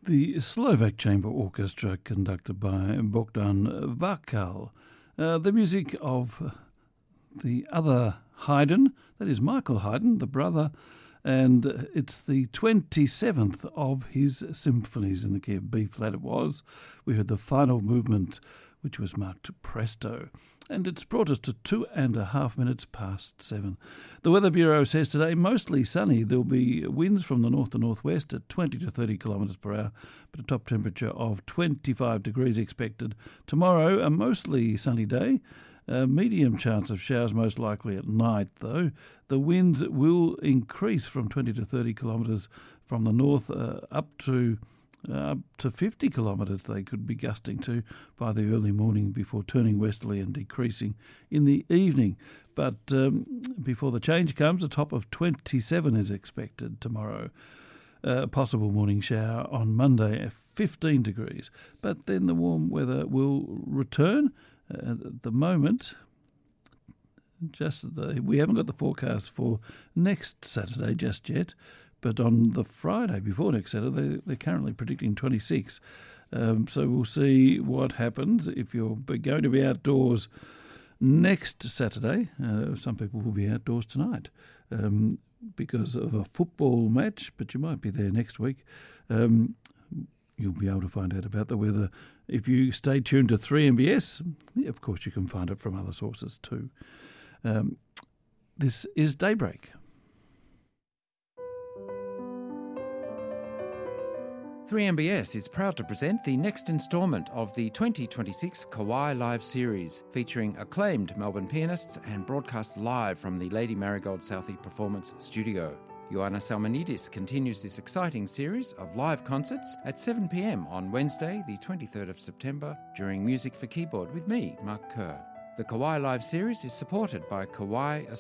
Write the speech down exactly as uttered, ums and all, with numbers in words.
The Slovak Chamber Orchestra, conducted by Bogdan Vakal. Uh, the music of the other Haydn, that is Michael Haydn, the brother, and it's the twenty-seventh of his symphonies in the key of B flat it was. We heard the final movement, which was marked Presto, and it's brought us to two and a half minutes past seven. The Weather Bureau says today mostly sunny. There'll be winds from the north to northwest at twenty to thirty kilometres per hour, but a top temperature of twenty-five degrees expected. Tomorrow, a mostly sunny day. A medium chance of showers most likely at night, though. The winds will increase from twenty to thirty kilometres from the north uh, up to uh, up to fifty kilometres they could be gusting to by the early morning before turning westerly and decreasing in the evening. But um, before the change comes, a top of twenty-seven is expected tomorrow. A uh, possible morning shower on Monday at fifteen degrees. But then the warm weather will return. Uh, at the moment, just the, we haven't got the forecast for next Saturday just yet, but on the Friday before next Saturday, they're currently predicting twenty-six. Um, so we'll see what happens if you're going to be outdoors next Saturday. Uh, some people will be outdoors tonight um, because of a football match, but you might be there next week. Um, You'll be able to find out about the weather if you stay tuned to three M B S. Of course, you can find it from other sources too. Um, this is Daybreak. three M B S is proud to present the next instalment of the twenty twenty-six Kauai Live series, featuring acclaimed Melbourne pianists and broadcast live from the Lady Marigold Southey Performance Studio. Ioanna Salmonidis continues this exciting series of live concerts at seven p m on Wednesday, the twenty-third of September, during Music for Keyboard with me, Mark Kerr. The Kauai Live series is supported by Kauai